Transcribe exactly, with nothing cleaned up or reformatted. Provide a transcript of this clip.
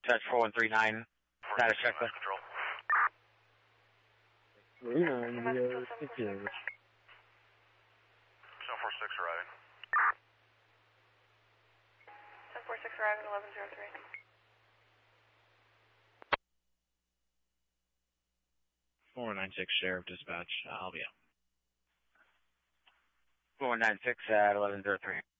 Touch four one three nine. Status check. Control. three nine, Leo secure. seven four six arriving. seven four six arriving, eleven zero three. four nine six Sheriff Dispatch, uh, I'll be out. four one nine six at eleven zero three.